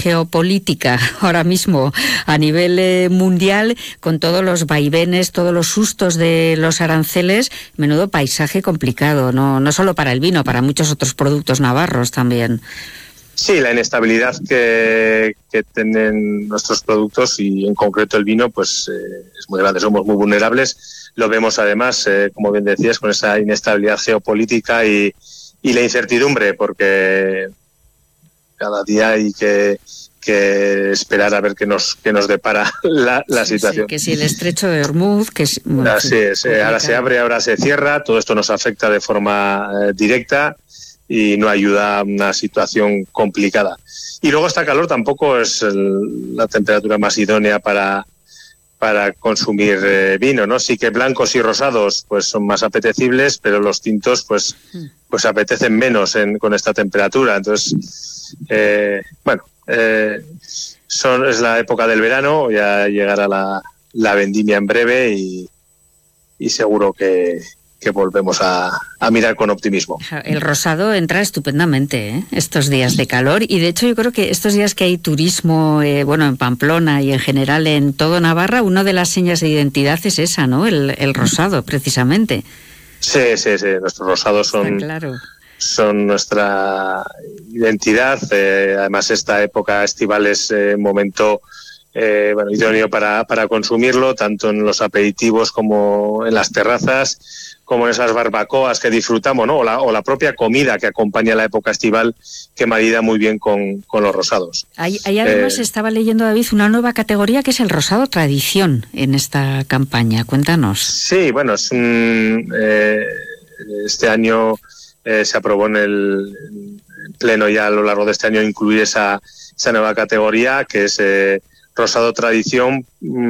geopolítica ahora mismo a nivel mundial, con todos los vaivenes, todos los sustos de los aranceles. Menudo paisaje complicado, no solo para el vino, para muchos otros productos navarros también. Sí, la inestabilidad que tienen nuestros productos y en concreto el vino, pues es muy grande, somos muy vulnerables. Lo vemos además, como bien decías, con esa inestabilidad geopolítica y la incertidumbre, porque cada día hay que esperar a ver qué nos depara la situación. Sí, que si el estrecho de Hormuz, que es... Bueno, así es, ahora se abre, ahora se cierra, todo esto nos afecta de forma directa y no ayuda a una situación complicada. Y luego esta calor tampoco es la temperatura más idónea para consumir vino, ¿no? Sí que blancos y rosados pues son más apetecibles, pero los tintos pues apetecen menos con esta temperatura. Entonces, es la época del verano, ya llegará la vendimia en breve y seguro que volvemos a mirar con optimismo. El rosado entra estupendamente estos días de calor, y de hecho yo creo que estos días que hay turismo, en Pamplona y en general en todo Navarra, una de las señas de identidad es esa, ¿no? El rosado, precisamente. Sí, nuestros rosados son nuestra identidad. Además, esta época estival es un momento idóneo para consumirlo, tanto en los aperitivos como en las terrazas, como en esas barbacoas que disfrutamos, ¿no? O la propia comida que acompaña la época estival, que marida muy bien con los rosados. Hay además, estaba leyendo, David, una nueva categoría que es el rosado tradición en esta campaña. Cuéntanos. Sí, bueno, este año se aprobó en el pleno ya a lo largo de este año incluir esa nueva categoría, que es rosado tradición,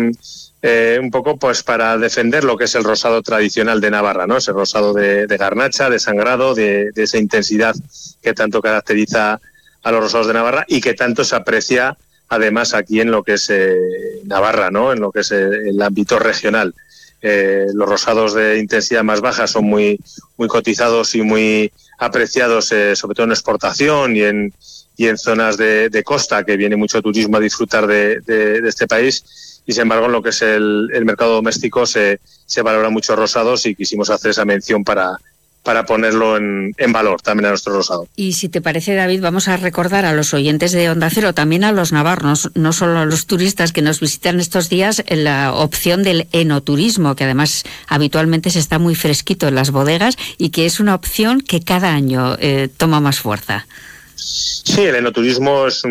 un poco pues para defender lo que es el rosado tradicional de Navarra, ¿no? Ese rosado de garnacha, de sangrado, de esa intensidad que tanto caracteriza a los rosados de Navarra y que tanto se aprecia además aquí en lo que es Navarra, ¿no? En lo que es el ámbito regional. Los rosados de intensidad más baja son muy cotizados y muy apreciados, sobre todo en exportación y en zonas de costa, que viene mucho turismo a disfrutar de este país. Y sin embargo, en lo que es el mercado doméstico se valora mucho rosados, y quisimos hacer esa mención para ponerlo en valor también a nuestro rosado. Y si te parece, David, vamos a recordar a los oyentes de Onda Cero, también a los navarros, no solo a los turistas que nos visitan estos días, la opción del enoturismo, que además habitualmente se está muy fresquito en las bodegas y que es una opción que cada año toma más fuerza. Sí, el enoturismo es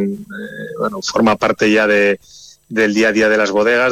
forma parte ya del día a día de las bodegas,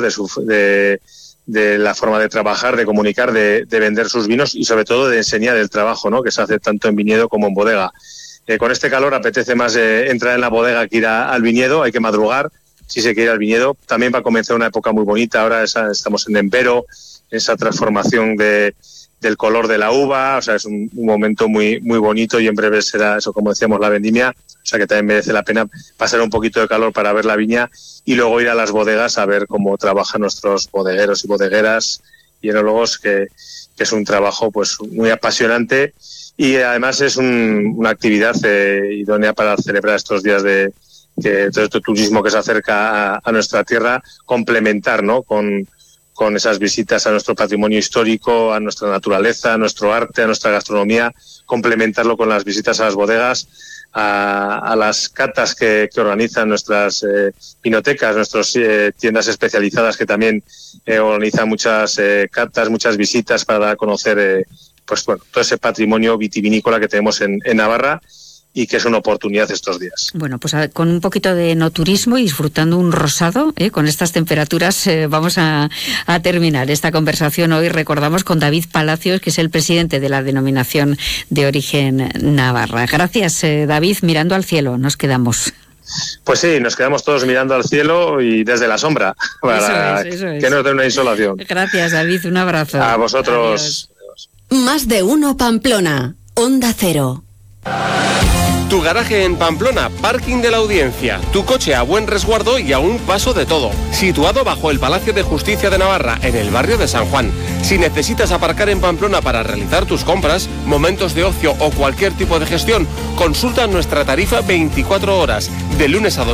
de la forma de trabajar, de comunicar, de vender sus vinos y sobre todo de enseñar el trabajo, ¿no? Que se hace tanto en viñedo como en bodega. Con este calor apetece más entrar en la bodega que ir al viñedo, hay que madrugar si se quiere ir al viñedo. También va a comenzar una época muy bonita, ahora estamos en Empero, esa transformación del color de la uva, o sea, es un momento muy muy bonito, y en breve será eso, como decíamos, la vendimia, o sea que también merece la pena pasar un poquito de calor para ver la viña y luego ir a las bodegas a ver cómo trabajan nuestros bodegueros y bodegueras y enólogos, que es un trabajo pues muy apasionante, y además es una actividad idónea para celebrar estos días de todo este turismo que se acerca a nuestra tierra, complementar, ¿no? con esas visitas a nuestro patrimonio histórico, a nuestra naturaleza, a nuestro arte, a nuestra gastronomía, complementarlo con las visitas a las bodegas, a las catas que organizan nuestras vinotecas, nuestras tiendas especializadas, que también organizan muchas catas, muchas visitas para dar a conocer todo ese patrimonio vitivinícola que tenemos en Navarra, y que es una oportunidad estos días. Bueno, pues con un poquito de enoturismo y disfrutando un rosado, con estas temperaturas, vamos a terminar esta conversación hoy. Recordamos con David Palacios, que es el presidente de la Denominación de Origen Navarra. Gracias, David. Mirando al cielo nos quedamos. Pues sí, nos quedamos todos mirando al cielo y desde la sombra, para eso es. Que nos dé una insolación. Gracias, David. Un abrazo. A vosotros. Adiós. Más de uno Pamplona. Onda Cero. Tu garaje en Pamplona, Parking de la Audiencia. Tu coche a buen resguardo y a un paso de todo. Situado bajo el Palacio de Justicia de Navarra, en el barrio de San Juan. Si necesitas aparcar en Pamplona para realizar tus compras, momentos de ocio o cualquier tipo de gestión, consulta nuestra tarifa 24 horas, de lunes a domingo.